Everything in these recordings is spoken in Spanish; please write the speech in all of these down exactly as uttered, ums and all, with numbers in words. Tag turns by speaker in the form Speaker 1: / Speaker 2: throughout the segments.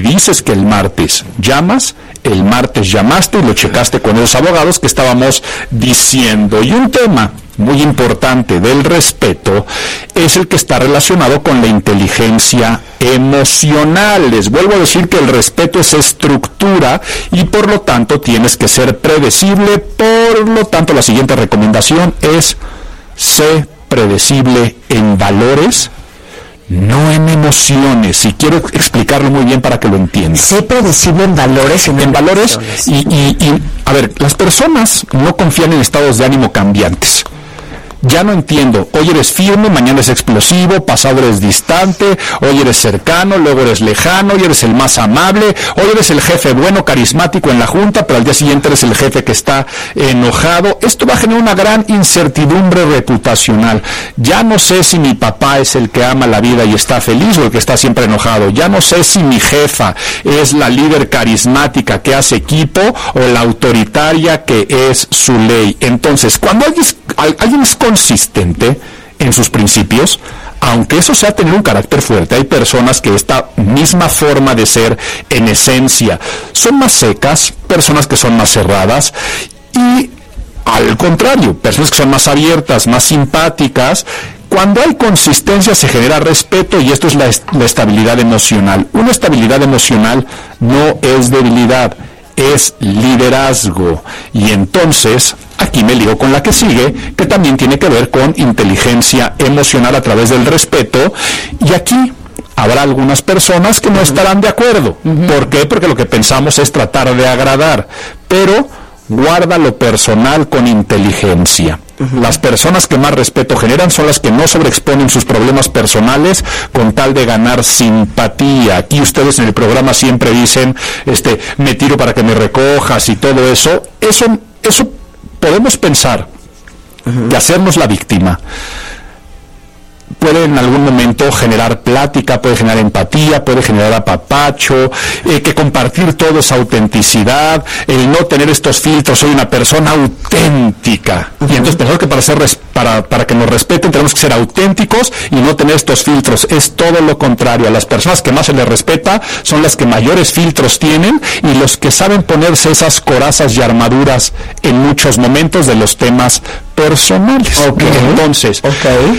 Speaker 1: dices que el martes llamas, el martes llamaste y lo checaste con los abogados que estábamos diciendo. Y un tema muy importante del respeto es el que está relacionado con la inteligencia emocional. Les vuelvo a decir que el respeto es estructura y por lo tanto tienes que ser predecible. Por lo tanto, la siguiente recomendación es: sé predecible en valores, no en emociones. Y quiero explicarlo muy bien para que lo entiendas.
Speaker 2: Sé predecible en valores y no en,
Speaker 1: en valores. Y, y, y, a ver, las personas no confían en estados de ánimo cambiantes. Ya no entiendo, hoy eres firme, mañana es explosivo, pasado eres distante, hoy eres cercano, luego eres lejano, hoy eres el más amable, hoy eres el jefe bueno, carismático en la junta, pero al día siguiente eres el jefe que está enojado. Esto va a generar una gran incertidumbre reputacional. Ya no sé si mi papá es el que ama la vida y está feliz o el que está siempre enojado. Ya no sé si mi jefa es la líder carismática que hace equipo o la autoritaria que es su ley. Entonces, cuando alguien, alguien es consistente en sus principios, aunque eso sea tener un carácter fuerte, hay personas que esta misma forma de ser en esencia son más secas, personas que son más cerradas, y al contrario, personas que son más abiertas, más simpáticas. Cuando hay consistencia se genera respeto y esto es la, est- la estabilidad emocional. Una estabilidad emocional no es debilidad, es liderazgo. Y entonces aquí me ligo con la que sigue, que también tiene que ver con inteligencia emocional a través del respeto. Y aquí habrá algunas personas que no estarán de acuerdo. Uh-huh. ¿Por qué? Porque lo que pensamos es tratar de agradar, pero guarda lo personal con inteligencia. Uh-huh. Las personas que más respeto generan son las que no sobreexponen sus problemas personales con tal de ganar simpatía. Aquí ustedes en el programa siempre dicen, este, me tiro para que me recojas y todo eso. Eso, eso podemos pensar uh-huh. que hacernos la víctima puede en algún momento generar plática, puede generar empatía, puede generar apapacho, eh, que compartir todo es autenticidad, el no tener estos filtros, soy una persona auténtica. Uh-huh. Y entonces pensamos que para, ser res, para, para que nos respeten tenemos que ser auténticos y no tener estos filtros. Es todo lo contrario. A las personas que más se les respeta son las que mayores filtros tienen y los que saben ponerse esas corazas y armaduras en muchos momentos de los temas personales.
Speaker 2: Okay.
Speaker 1: Entonces,
Speaker 2: okay.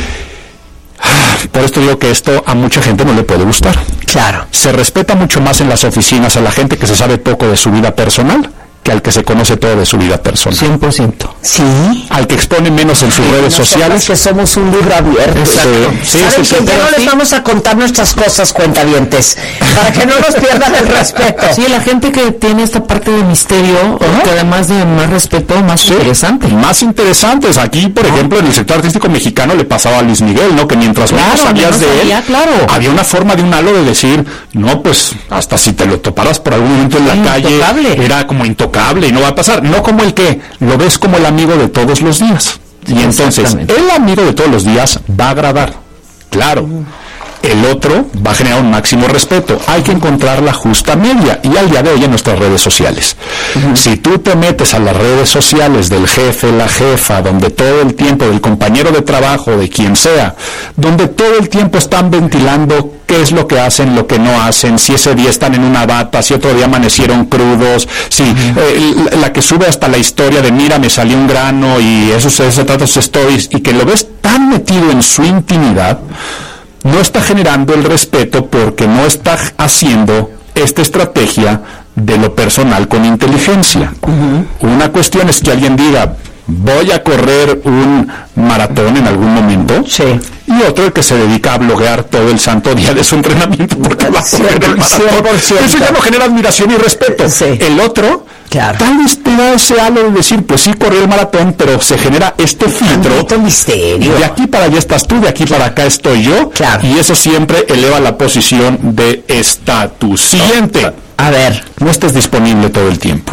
Speaker 1: por esto digo que esto a mucha gente no le puede gustar.
Speaker 2: Claro.
Speaker 1: Se respeta mucho más en las oficinas a la gente que se sabe poco de su vida personal que al que se conoce todo de su vida personal.
Speaker 2: cien por ciento. Sí.
Speaker 1: Al que expone menos en sus sí, redes sociales.
Speaker 2: Que somos un libro abierto.
Speaker 1: Exacto. Sí,
Speaker 2: ¿saben
Speaker 1: sí,
Speaker 2: que
Speaker 1: sí,
Speaker 2: ya no
Speaker 1: sí.
Speaker 2: les vamos a contar nuestras cosas, cuentavientes? Para que no nos pierdan el respeto.
Speaker 3: Sí, la gente que tiene esta parte de misterio, uh-huh. que además de más respeto, más sí, interesante.
Speaker 1: Más interesantes. Aquí, por uh-huh. ejemplo, en el sector artístico mexicano le pasaba a Luis Miguel, ¿no? Que mientras
Speaker 3: claro,
Speaker 1: menos sabías
Speaker 3: no
Speaker 1: de
Speaker 3: sabía,
Speaker 1: él,
Speaker 3: claro.
Speaker 1: había una forma de un halo de decir, no, pues, hasta si te lo toparas por algún momento en la calle,
Speaker 3: intocable.
Speaker 1: Era como intocable y no va a pasar. No como el que lo ves como el amigo de todos los días. Y entonces, el amigo de todos los días va a agradar. Claro. El otro va a generar un máximo respeto. Hay que encontrar la justa media. Y al día de hoy en nuestras redes sociales. Uh-huh. Si tú te metes a las redes sociales del jefe, la jefa, donde todo el tiempo, del compañero de trabajo, de quien sea, donde todo el tiempo están ventilando qué es lo que hacen, lo que no hacen, si ese día están en una bata, si otro día amanecieron crudos, si uh-huh. eh, la, la que sube hasta la historia de mira, me salió un grano y eso se, se trata de sus stories, y que lo ves tan metido en su intimidad, no está generando el respeto porque no está haciendo esta estrategia de lo personal con inteligencia. Uh-huh. Una cuestión es que alguien diga, voy a correr un maratón en algún momento.
Speaker 2: Sí.
Speaker 1: Y otro el que se dedica a bloguear todo el santo día de su entrenamiento porque va a correr el maratón. cien por ciento. Eso ya no genera admiración y respeto. Sí. El otro, claro. Tal vez te da ese halo de decir, pues sí, corrió el maratón, pero se genera este filtro.
Speaker 2: Un misterio.
Speaker 1: De aquí para allá estás tú, de aquí para acá estoy yo.
Speaker 2: Claro.
Speaker 1: Y eso siempre eleva la posición de estatus. Siguiente.
Speaker 2: A ver.
Speaker 1: No estés disponible todo el tiempo.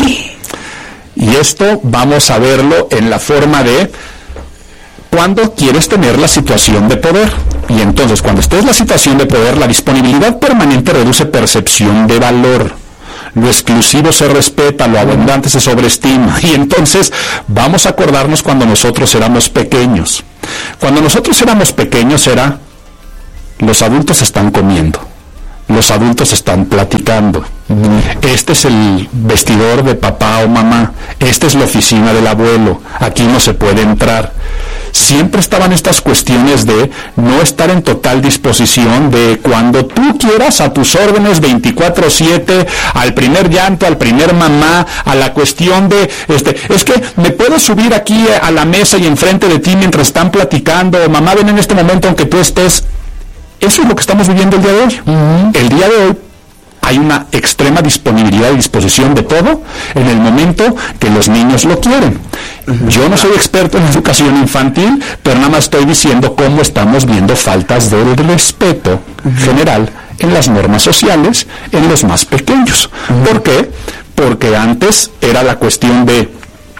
Speaker 1: Y esto vamos a verlo en la forma de cuando quieres tener la situación de poder. Y entonces, cuando estés en la situación de poder, la disponibilidad permanente reduce percepción de valor. Lo exclusivo se respeta, lo abundante se sobreestima. Y entonces, vamos a acordarnos cuando nosotros éramos pequeños. Cuando nosotros éramos pequeños era, los adultos están comiendo. los adultos están platicando. Este es el vestidor de papá o mamá, esta es la oficina del abuelo, aquí no se puede entrar. Siempre estaban estas cuestiones de no estar en total disposición, de cuando tú quieras, a tus órdenes veinticuatro siete, al primer llanto, al primer mamá, a la cuestión de, este, es que me puedo subir aquí a la mesa y enfrente de ti mientras están platicando, mamá, ven en este momento aunque tú estés. Eso es lo que estamos viviendo el día de hoy. Uh-huh. El día de hoy hay una extrema disponibilidad y disposición de todo en el momento que los niños lo quieren. Uh-huh. Yo no soy experto en educación infantil, pero nada más estoy diciendo cómo estamos viendo faltas de respeto uh-huh. general en las normas sociales en los más pequeños. Uh-huh. ¿Por qué? Porque antes era la cuestión de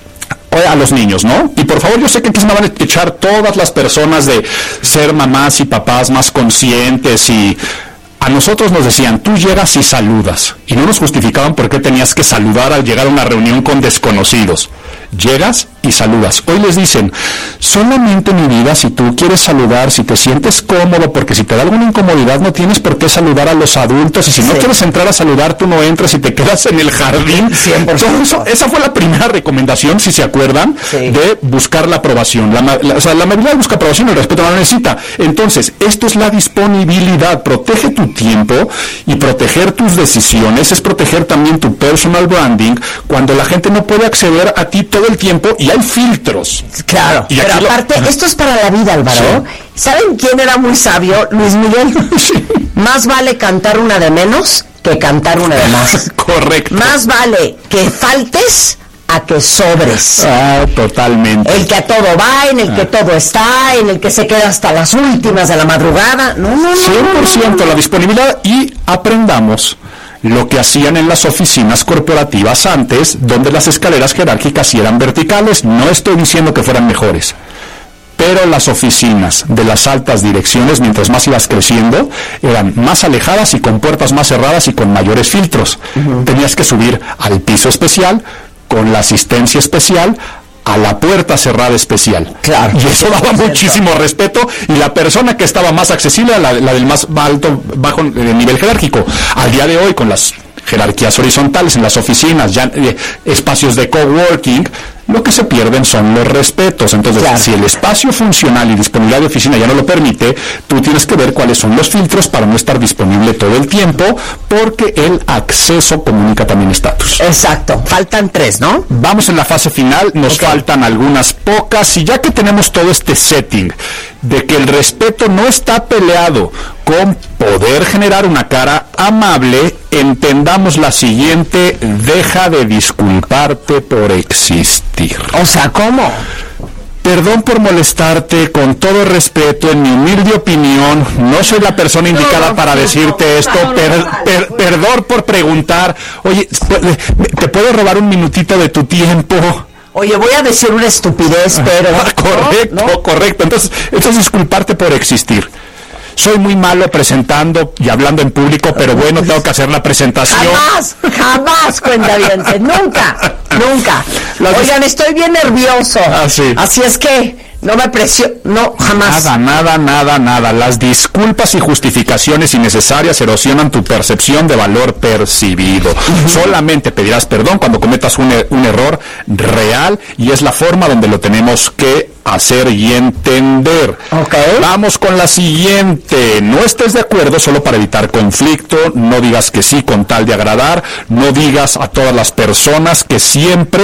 Speaker 1: a los niños, ¿no? Y por favor, yo sé que aquí se me van a echar todas las personas de ser mamás y papás más conscientes, y a nosotros nos decían, tú llegas y saludas, y no nos justificaban por qué tenías que saludar al llegar a una reunión con desconocidos. Llegas y saludas. Hoy les dicen, solamente mi vida, si tú quieres saludar, si te sientes cómodo, porque si te da alguna incomodidad no tienes por qué saludar a los adultos, y si no sí. quieres entrar a saludar, tú no entras y te quedas en el jardín. cien por ciento. Eso, esa fue la primera recomendación, si se acuerdan, sí. de buscar la aprobación. La, la, o sea, la mayoría busca aprobación, el respeto no lo necesita. Entonces, esto es la disponibilidad. Protege tu tiempo y proteger tus decisiones, es proteger también tu personal branding, cuando la gente no puede acceder a ti todo el tiempo y hay filtros.
Speaker 2: Claro, y pero aparte, lo... esto es para la vida, Álvaro. Sí. ¿Saben quién era muy sabio? Luis Miguel. Sí. Más vale cantar una de menos que cantar una de más.
Speaker 1: Correcto.
Speaker 2: Más vale que faltes a que sobres.
Speaker 1: Ah, totalmente.
Speaker 2: El que a todo va, en el ah. que todo está, en el que se queda hasta las últimas de la madrugada. No, no, no.
Speaker 1: cien por ciento no, no, no. La disponibilidad, y aprendamos lo que hacían en las oficinas corporativas antes, donde las escaleras jerárquicas sí eran verticales. No estoy diciendo que fueran mejores, pero las oficinas de las altas direcciones, mientras más ibas creciendo, eran más alejadas y con puertas más cerradas y con mayores filtros. Uh-huh. Tenías que subir al piso especial, con la asistencia especial, a la puerta cerrada especial.
Speaker 2: Claro.
Speaker 1: Y eso daba muchísimo respeto, y la persona que estaba más accesible era la, la del más alto, bajo eh, nivel jerárquico. Al día de hoy, con las jerarquías horizontales en las oficinas, ya eh, espacios de coworking, lo que se pierden son los respetos. Entonces, claro. si el espacio funcional y disponibilidad de oficina ya no lo permite, tú tienes que ver cuáles son los filtros para no estar disponible todo el tiempo, porque el acceso comunica también estatus.
Speaker 2: Exacto. Faltan tres, ¿no?
Speaker 1: Vamos en la fase final, nos okay. faltan algunas pocas, y ya que tenemos todo este setting de que el respeto no está peleado con poder generar una cara amable, entendamos la siguiente: deja de disculparte por existir.
Speaker 2: O sea, ¿cómo?
Speaker 1: Perdón por molestarte, con todo respeto, en mi humilde opinión, no soy la persona indicada no, para no, decirte no, esto, no, per, per, perdón por preguntar, oye, ¿te puedo robar un minutito de tu tiempo?
Speaker 2: Oye, voy a decir una estupidez, pero...
Speaker 1: correcto, ¿no? ¿no? correcto, entonces, entonces disculparte por existir. Soy muy malo presentando y hablando en público, pero bueno, tengo que hacer la presentación.
Speaker 2: Jamás, jamás, cuentavientes, nunca, nunca. Las Oigan, estoy bien nervioso.
Speaker 1: Ah, sí.
Speaker 2: Así es que no me presiono, no, jamás.
Speaker 1: Nada, nada, nada, nada. Las disculpas y justificaciones innecesarias erosionan tu percepción de valor percibido. Uh-huh. Solamente pedirás perdón cuando cometas un, un error real, y es la forma donde lo tenemos que hacer y entender.
Speaker 2: Okay.
Speaker 1: Vamos con la siguiente. No estés de acuerdo solo para evitar conflicto, no digas que sí con tal de agradar, no digas a todas las personas que siempre,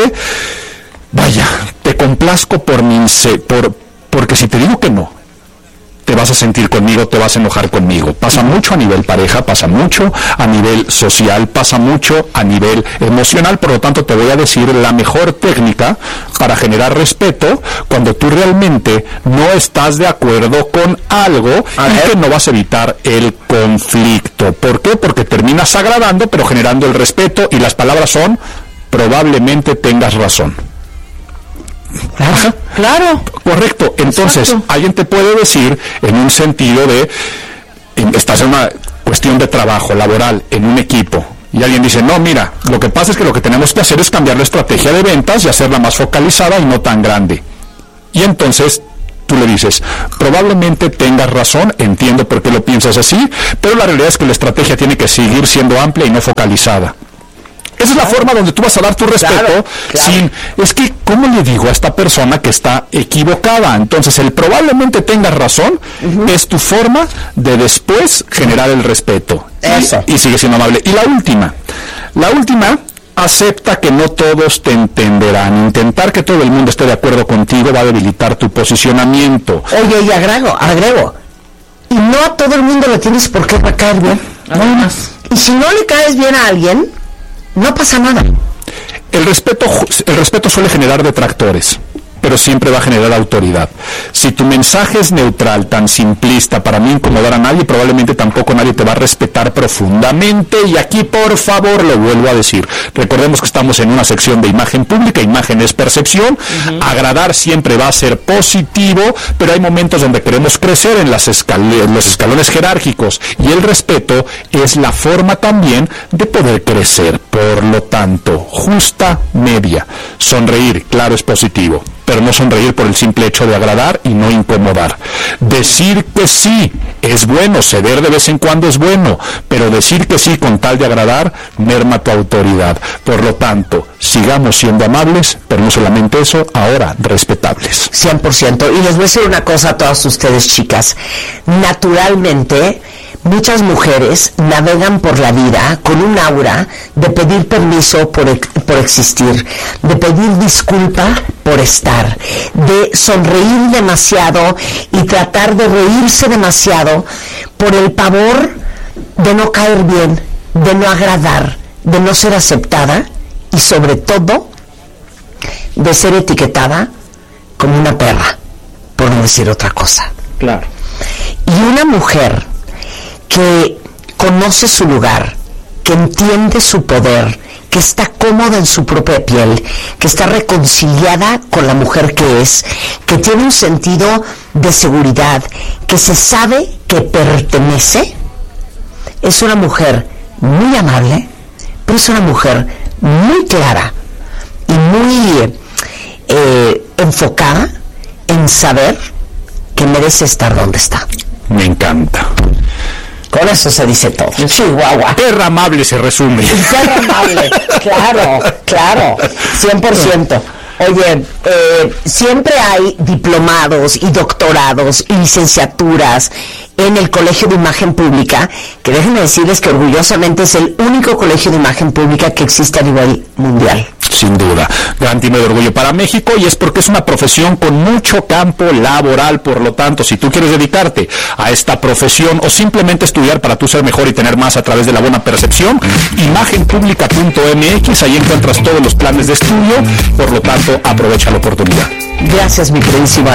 Speaker 1: vaya, te complazco por mi, por, porque si te digo que no, te vas a sentir conmigo, te vas a enojar conmigo. Pasa mucho a nivel pareja, pasa mucho a nivel social, pasa mucho a nivel emocional. Por lo tanto, te voy a decir la mejor técnica para generar respeto cuando tú realmente no estás de acuerdo con algo y que no vas a evitar el conflicto. ¿Por qué? Porque terminas agradando, pero generando el respeto, y las palabras son: probablemente tengas razón.
Speaker 2: Claro, claro.
Speaker 1: Correcto. Entonces, exacto. Alguien te puede decir, en un sentido de, estás en una cuestión de trabajo laboral, en un equipo, y alguien dice: no, mira, lo que pasa es que lo que tenemos que hacer es cambiar la estrategia de ventas y hacerla más focalizada y no tan grande. Y entonces tú le dices, probablemente tengas razón, entiendo por qué lo piensas así, pero la realidad es que la estrategia tiene que seguir siendo amplia y no focalizada. Esa es la forma donde tú vas a dar tu respeto, claro, claro. sin, es que, ¿cómo le digo a esta persona que está equivocada? Entonces, el probablemente tengas razón, uh-huh. es tu forma de después generar el respeto.
Speaker 2: Eso.
Speaker 1: Y, y sigue siendo amable. Y la última, la última, acepta que no todos te entenderán. Intentar que todo el mundo esté de acuerdo contigo va a debilitar tu posicionamiento.
Speaker 2: Oye, y agrego, agrego, y no a todo el mundo le tienes por qué caer bien.
Speaker 3: Además.
Speaker 2: Y si no le caes bien a alguien, no pasa nada.
Speaker 1: El respeto, el respeto suele generar detractores, pero siempre va a generar autoridad. Si tu mensaje es neutral, tan simplista, para no incomodar a nadie, probablemente tampoco nadie te va a respetar profundamente. Y aquí, por favor, lo vuelvo a decir. Recordemos que estamos en una sección de imagen pública, imagen es percepción. Uh-huh. Agradar siempre va a ser positivo, pero hay momentos donde queremos crecer en las escal- en los escalones jerárquicos. Y el respeto es la forma también de poder crecer. Por lo tanto, justa media. Sonreír, claro, es positivo, pero no sonreír por el simple hecho de agradar y no incomodar. Decir que sí es bueno, ceder de vez en cuando es bueno, pero decir que sí con tal de agradar merma tu autoridad. Por lo tanto, sigamos siendo amables, pero no solamente eso, ahora respetables.
Speaker 2: cien por ciento. Y les voy a decir una cosa a todas ustedes, chicas. Naturalmente, muchas mujeres navegan por la vida con un aura de pedir permiso por, por existir, de pedir disculpa por estar, de sonreír demasiado y tratar de reírse demasiado por el pavor de no caer bien, de no agradar, de no ser aceptada y sobre todo de ser etiquetada como una perra, por no decir otra cosa.
Speaker 3: Claro.
Speaker 2: Y una mujer que conoce su lugar, que entiende su poder, que está cómoda en su propia piel, que está reconciliada con la mujer que es, que tiene un sentido de seguridad, que se sabe que pertenece, es una mujer muy amable, pero es una mujer muy clara y muy eh, enfocada en saber que merece estar donde está.
Speaker 1: Me encanta.
Speaker 2: Con eso se dice todo. Chihuahua.
Speaker 1: Perra amable se resume.
Speaker 2: Perra amable, claro, claro, cien por ciento. Oye, eh, siempre hay diplomados y doctorados y licenciaturas en el Colegio de Imagen Pública, que déjenme decirles que orgullosamente es el único colegio de imagen pública que existe a nivel mundial.
Speaker 1: Sin duda, gran timbre de orgullo para México, y es porque es una profesión con mucho campo laboral. Por lo tanto, si tú quieres dedicarte a esta profesión o simplemente estudiar para tú ser mejor y tener más a través de la buena percepción, imagen pública punto m x, ahí encuentras todos los planes de estudio. Por lo tanto, aprovecha la oportunidad.
Speaker 2: Gracias, mi queridísimo